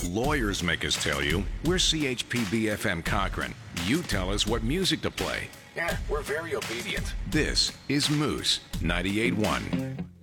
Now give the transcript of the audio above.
Lawyers make us tell you. We're CHPB FM Cochrane. You tell us what music to play. Yeah, we're very obedient. This is Moose 98.1.